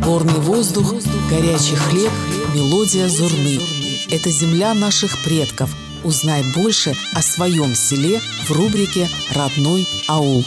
Горный воздух, горячий хлеб, мелодия зурны. Это земля наших предков. Узнай больше о своем селе в рубрике «Родной аул».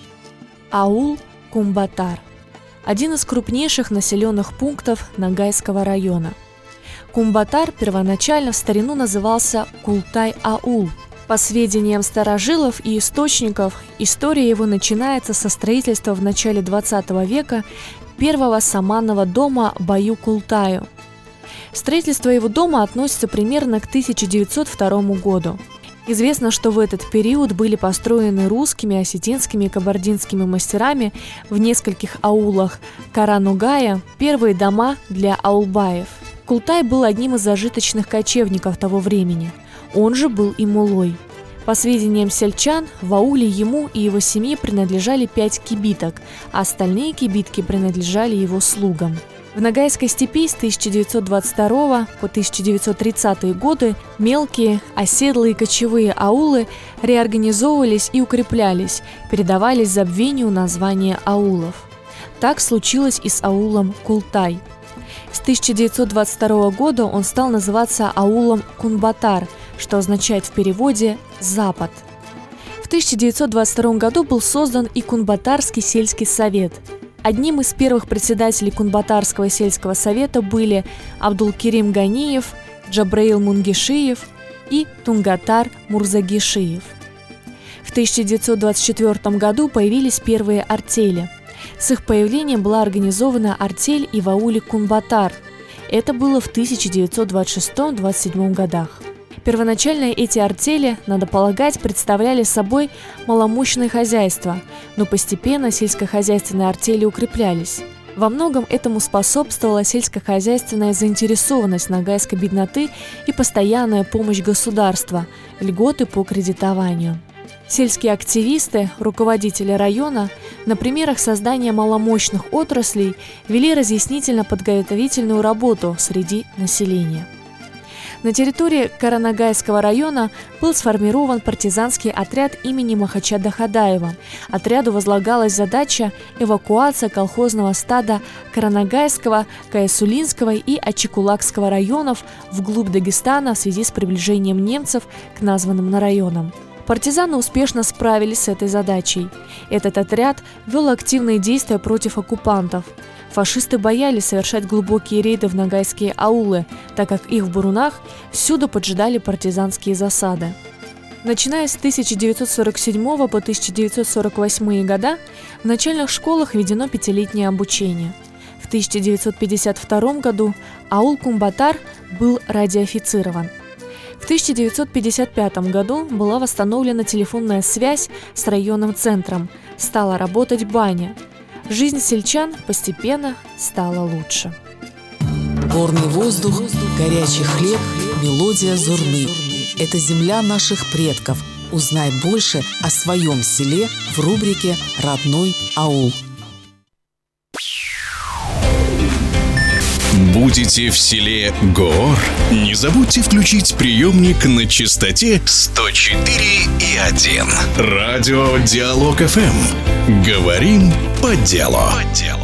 Аул Кумбатар – один из крупнейших населенных пунктов Ногайского района. Кумбатар первоначально в старину назывался Култай-аул. По сведениям старожилов и источников, история его начинается со строительства в начале 20 века первого саманного дома Баю-Култаю. Строительство его дома относится примерно к 1902 году. Известно, что в этот период были построены русскими, осетинскими и кабардинскими мастерами в нескольких аулах Каранугая первые дома для аулбаев. Култай был одним из зажиточных кочевников того времени. Он же был и мулой. По сведениям сельчан, в ауле ему и его семье принадлежали 5 кибиток, а остальные кибитки принадлежали его слугам. В Ногайской степи с 1922 по 1930 годы мелкие, оседлые кочевые аулы реорганизовывались и укреплялись, передавались забвению названия аулов. Так случилось и с аулом Култай. С 1922 года он стал называться аулом Кунбатар, что означает в переводе «Запад». В 1922 году был создан и Кунбатарский сельский совет. Одним из первых председателей Кунбатарского сельского совета были Абдулкерим Ганиев, Джабраил Мунгишиев и Тунгатар Мурзагишиев. В 1924 году появились первые артели. С их появлением была организована артель и в ауле Кунбатар. Это было в 1926-27 годах. Первоначально эти артели, надо полагать, представляли собой маломощные хозяйства, но постепенно сельскохозяйственные артели укреплялись. Во многом этому способствовала сельскохозяйственная заинтересованность ногайской бедноты и постоянная помощь государства, льготы по кредитованию. Сельские активисты, руководители района на примерах создания маломощных отраслей вели разъяснительно-подготовительную работу среди населения. На территории Каранагайского района был сформирован партизанский отряд имени Махачада Хадаева. Отряду возлагалась задача эвакуация колхозного стада Каранагайского, Каясулинского и Ачикулакского районов вглубь Дагестана в связи с приближением немцев к названным районам. Партизаны успешно справились с этой задачей. Этот отряд вел активные действия против оккупантов. Фашисты боялись совершать глубокие рейды в ногайские аулы, так как их в бурунах всюду поджидали партизанские засады. Начиная с 1947 по 1948 года в начальных школах введено 5-летнее обучение. В 1952 году аул Кумбатар был радиофицирован. В 1955 году была восстановлена телефонная связь с районным центром, стала работать баня. Жизнь сельчан постепенно стала лучше. Горный воздух, горячий хлеб, мелодия зурны. Это земля наших предков. Узнай больше о своем селе в рубрике «Родной аул». Будете в селе Гоор? Не забудьте включить приемник на частоте 104,1. Радио Диалог ФМ. Говорим по делу.